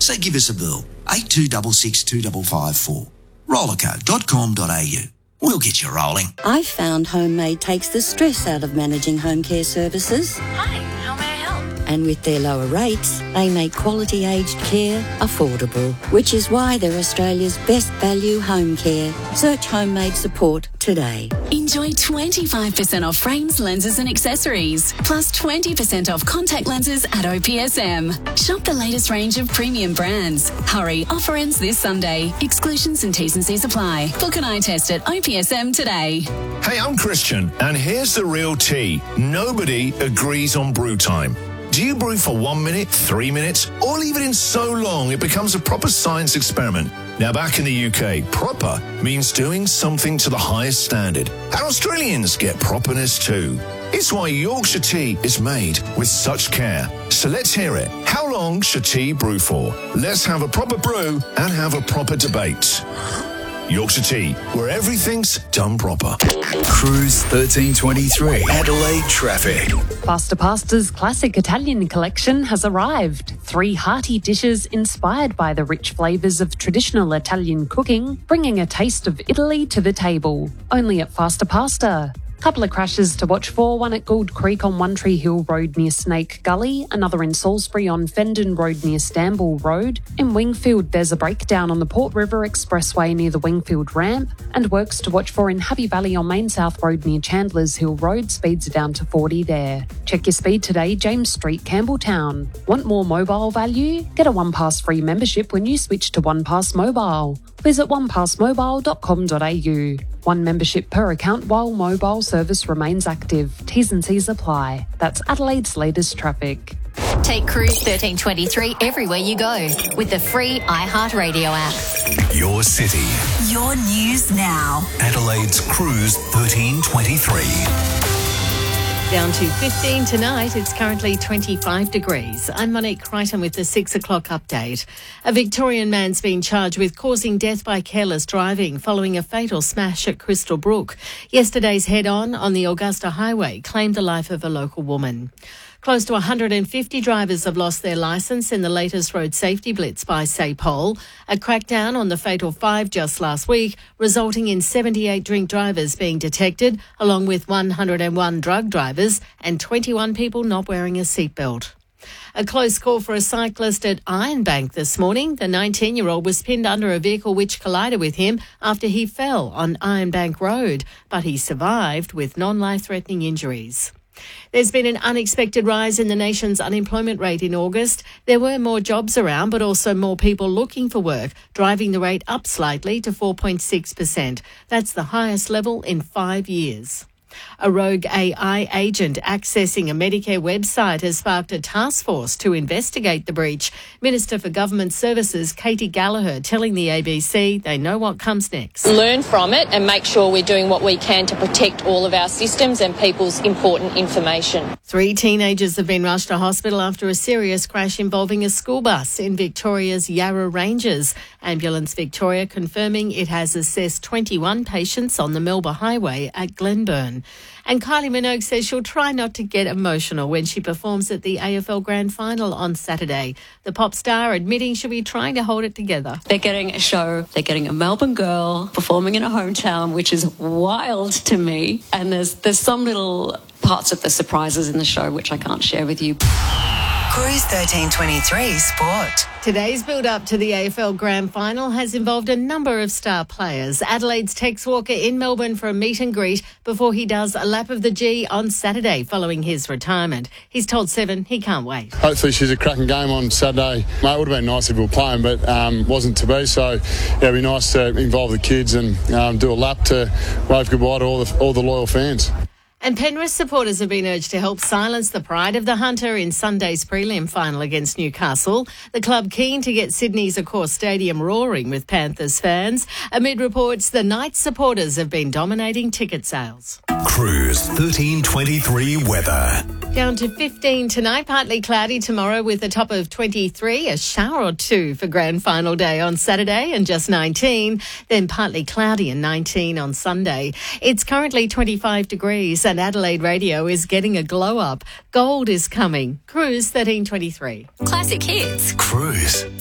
So give us a bell, 8266 2554. rollerco.com.au. We'll get you rolling. I've found Homemade takes the stress out of managing home care services. Hi, how may I help? And with their lower rates, they make quality aged care affordable, which is why they're Australia's best value home care. Search Homemade support today. Enjoy 25% off frames, lenses and accessories, plus 20% off contact lenses at OPSM. Shop the latest range of premium brands. Hurry, offer ends this Sunday. Exclusions and T's and C's apply. Book an eye test at OPSM today. Hey, I'm Christian, and here's the real tea. Nobody agrees on brew time. Do you brew for 1 minute, 3 minutes, or leave it in so long it becomes a proper science experiment? Now, back in the UK, proper means doing something to the highest standard. And Australians get properness too. It's why Yorkshire tea is made with such care. So let's hear it. How long should tea brew for? Let's have a proper brew and have a proper debate. Yorkshire Tea, where everything's done proper. Cruise 1323, Adelaide traffic. Pasta Pasta's classic Italian collection has arrived. 3 hearty dishes inspired by the rich flavours of traditional Italian cooking, bringing a taste of Italy to the table. Only at Pasta Pasta. Couple of crashes to watch for, one at Gould Creek on One Tree Hill Road near Snake Gully, another in Salisbury on Fendon Road near Stamble Road. In Wingfield, there's a breakdown on the Port River Expressway near the Wingfield Ramp, and works to watch for in Happy Valley on Main South Road near Chandler's Hill Road, speeds are down to 40 there. Check your speed today, James Street, Campbelltown. Want more mobile value? Get a OnePass free membership when you switch to OnePass Mobile. Visit onepassmobile.com.au. 1 membership per account while mobile service remains active. T's and C's apply. That's Adelaide's latest traffic. Take Cruise 1323 everywhere you go with the free iHeartRadio app. Your city. Your news now. Adelaide's Cruise 1323. Down to 15 tonight. It's currently 25 degrees. I'm Monique Crichton with the 6 o'clock update. A Victorian man's been charged with causing death by careless driving following a fatal smash at Crystal Brook. Yesterday's head-on the Augusta Highway claimed the life of a local woman. Close to 150 drivers have lost their licence in the latest road safety blitz by SAPOL. A crackdown on the fatal 5 just last week, resulting in 78 drink drivers being detected, along with 101 drug drivers and 21 people not wearing a seatbelt. A close call for a cyclist at Ironbank this morning. The 19-year-old was pinned under a vehicle which collided with him after he fell on Ironbank Road, but he survived with non-life-threatening injuries. There's been an unexpected rise in the nation's unemployment rate in August. There were more jobs around, but also more people looking for work, driving the rate up slightly to 4.6%. That's the highest level in 5 years. A rogue AI agent accessing a Medicare website has sparked a task force to investigate the breach. Minister for Government Services, Katie Gallagher, telling the ABC they know what comes next. Learn from it and make sure we're doing what we can to protect all of our systems and people's important information. 3 teenagers have been rushed to hospital after a serious crash involving a school bus in Victoria's Yarra Ranges. Ambulance Victoria confirming it has assessed 21 patients on the Melba Highway at Glenburn. And Kylie Minogue says she'll try not to get emotional when she performs at the AFL Grand Final on Saturday. The pop star admitting she'll be trying to hold it together. They're getting a show, they're getting a Melbourne girl performing in a hometown, which is wild to me. And there's some little parts of the surprises in the show which I can't share with you. Cruise 1323 Sport. Today's build-up to the AFL Grand Final has involved a number of star players. Adelaide's Tex Walker in Melbourne for a meet and greet before he does a lap of the G on Saturday following his retirement. He's told Seven he can't wait. Hopefully she's a cracking game on Saturday. It would have been nice if we were playing, but wasn't to be. So it'd be nice to involve the kids and do a lap to wave goodbye to all the loyal fans. And Penrith supporters have been urged to help silence the pride of the Hunter in Sunday's prelim final against Newcastle. The club keen to get Sydney's Accor Stadium roaring with Panthers fans. Amid reports, the Knights supporters have been dominating ticket sales. Cruise 1323 weather. Down to 15 tonight, partly cloudy tomorrow with a top of 23, a shower or two for Grand Final day on Saturday and just 19, then partly cloudy and 19 on Sunday. It's currently 25 degrees and Adelaide Radio is getting a glow up. Gold is coming. Cruise 1323. Classic hits. Cruise